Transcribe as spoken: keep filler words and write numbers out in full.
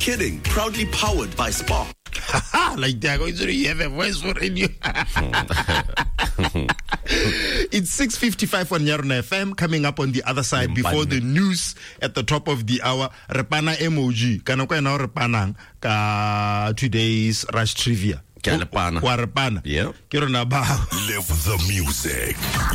Kidding. Proudly powered by Spark. Like they're going to have a voice for radio. It's six fifty-five on Yarona F M. Coming up on the other side before the news at the top of the hour. Repana emoji. Kana kwa na repanang ka today's Rush Trivia. Repana. Kwa repana. Yeah. Kiro na ba. Live the music.